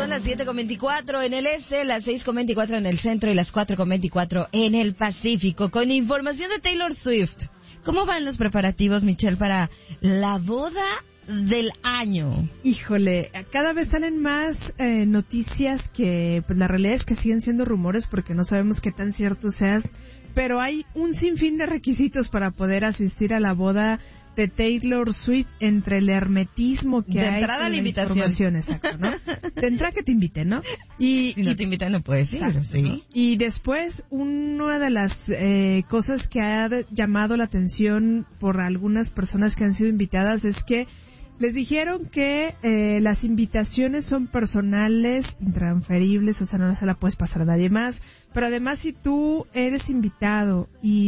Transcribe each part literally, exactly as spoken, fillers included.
Son las siete con veinticuatro en el este, las seis con veinticuatro en el centro y las cuatro con veinticuatro en el Pacífico. Con información de Taylor Swift. ¿Cómo van los preparativos, Michelle, para la boda del año? Híjole, cada vez salen más eh, noticias que pues la realidad es que siguen siendo rumores porque no sabemos qué tan cierto sean, pero hay un sinfín de requisitos para poder asistir a la boda de Taylor Swift, entre el hermetismo que de hay entrada con la la invitación. información, exacto, ¿no? De entrada que te inviten, ¿no? Y, si no y, te invitan no puedes ir, exacto, ¿sí? ¿no? Y después, una de las eh, cosas que ha llamado la atención por algunas personas que han sido invitadas es que les dijeron que eh, las invitaciones son personales, intransferibles, o sea, no se la puedes pasar a nadie más. Pero además, si tú eres invitado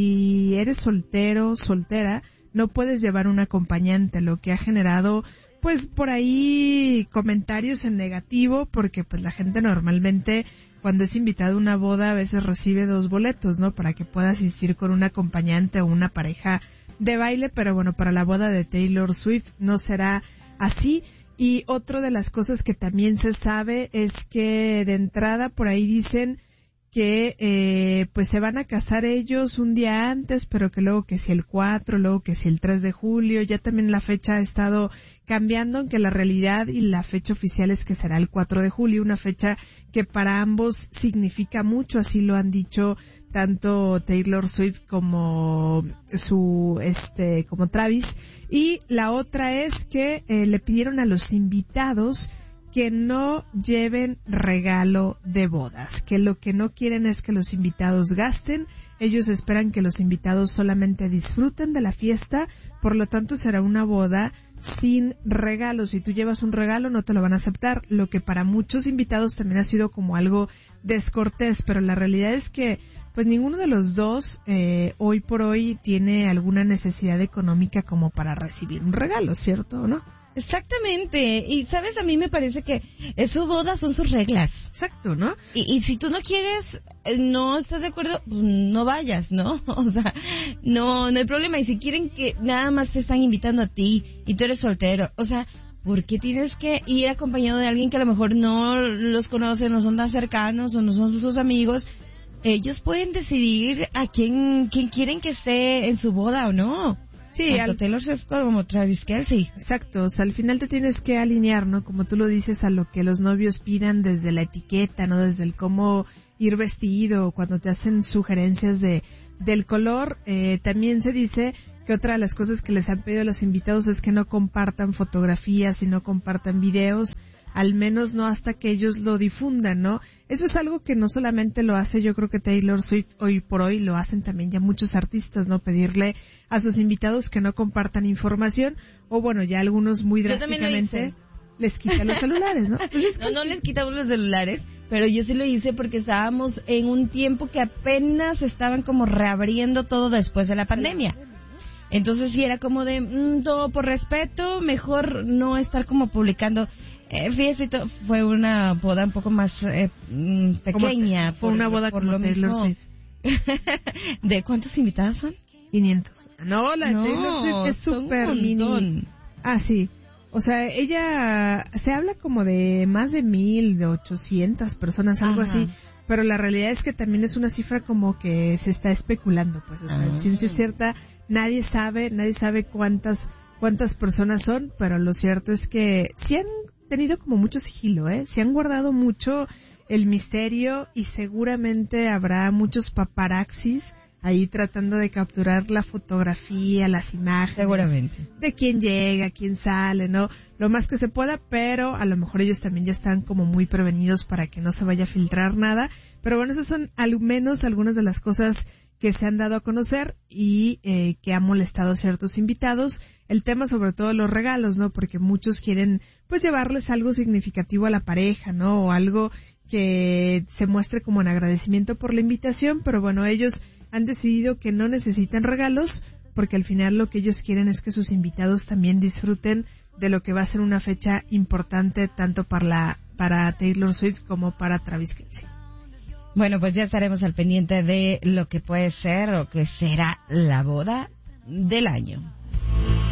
y eres soltero, soltera, no puedes llevar un acompañante, lo que ha generado, pues, por ahí comentarios en negativo, porque pues la gente normalmente, cuando es invitado a una boda, a veces recibe dos boletos, ¿no? Para que pueda asistir con un acompañante o una pareja de baile, pero bueno, para la boda de Taylor Swift no será así. Y otra de las cosas que también se sabe es que de entrada por ahí dicen que eh, pues se van a casar ellos un día antes, pero que luego que si el cuatro, luego que si el tres de julio, ya también la fecha ha estado cambiando, aunque la realidad y la fecha oficial es que será el cuatro de julio, una fecha que para ambos significa mucho, así lo han dicho tanto Taylor Swift como su este como Travis. Y la otra es que eh, le pidieron a los invitados que no lleven regalo de bodas, que lo que no quieren es que los invitados gasten, ellos esperan que los invitados solamente disfruten de la fiesta, por lo tanto será una boda sin regalos. Si tú llevas un regalo no te lo van a aceptar, lo que para muchos invitados también ha sido como algo descortés, pero la realidad es que pues ninguno de los dos eh, hoy por hoy tiene alguna necesidad económica como para recibir un regalo, ¿cierto o no? Exactamente, y sabes, a mí me parece que es su boda, son sus reglas. Exacto, ¿no? Y, y si tú no quieres, no estás de acuerdo, pues no vayas, ¿no? O sea, no, no hay problema. Y si quieren que nada más te están invitando a ti y tú eres soltero, o sea, ¿por qué tienes que ir acompañado de alguien que a lo mejor no los conoce, no son tan cercanos o no son sus amigos? Ellos pueden decidir a quién, quién quieren que esté en su boda o no. Sí, tanto al... Taylor Swift como Travis Kelce. Exacto, o sea, al final te tienes que alinear, ¿no? Como tú lo dices, a lo que los novios pidan desde la etiqueta, ¿no? Desde el cómo ir vestido, cuando te hacen sugerencias de del color. Eh, también se dice que otra de las cosas que les han pedido a los invitados es que no compartan fotografías y no compartan videos, al menos no hasta que ellos lo difundan, ¿no? Eso es algo que no solamente lo hace, yo creo que Taylor Swift hoy por hoy, lo hacen también ya muchos artistas, ¿no? Pedirle a sus invitados que no compartan información, o bueno, ya algunos muy drásticamente les quitan los celulares, ¿no? Entonces, no, no les quitamos los celulares, pero yo sí lo hice porque estábamos en un tiempo que apenas estaban como reabriendo todo después de la pandemia. Entonces sí era como de, mmm, todo por respeto, mejor no estar como publicando. Eh, fíjese, fue una boda un poco más eh, pequeña. Fue por, una boda por como lo Taylor mismo. Swift. ¿De cuántos invitados son? quinientos. No, la de no, Taylor Swift es súper mini. Ah, sí. O sea, ella, se habla como de más de mil, de ochocientas personas, algo Ajá. así. Pero la realidad es que también es una cifra como que se está especulando, pues, o sea, ah. ciencia cierta, nadie sabe, nadie sabe cuántas cuántas personas son, pero lo cierto es que sí han tenido como mucho sigilo, ¿eh? Se han guardado mucho el misterio y seguramente habrá muchos paparazzis ahí tratando de capturar la fotografía, las imágenes. Seguramente. De quién llega, quién sale, ¿no? Lo más que se pueda, pero a lo mejor ellos también ya están como muy prevenidos para que no se vaya a filtrar nada. Pero bueno, esas son al menos algunas de las cosas que se han dado a conocer y eh, que ha molestado a ciertos invitados. El tema sobre todo los regalos, ¿no? Porque muchos quieren pues llevarles algo significativo a la pareja, ¿no? O algo que se muestre como en agradecimiento por la invitación, pero bueno, ellos han decidido que no necesitan regalos porque al final lo que ellos quieren es que sus invitados también disfruten de lo que va a ser una fecha importante tanto para la para Taylor Swift como para Travis Kelce. Bueno, pues ya estaremos al pendiente de lo que puede ser o que será la boda del año.